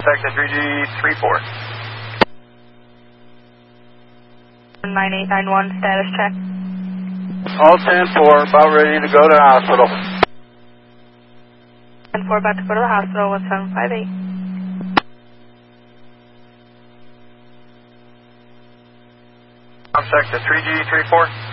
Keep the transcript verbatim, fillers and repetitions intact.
Contact to three G three four. nine eight nine one, status check. All ten four, about ready to go to the hospital. ten four, about to go to the hospital, one seven five eight. Contact to three G three four.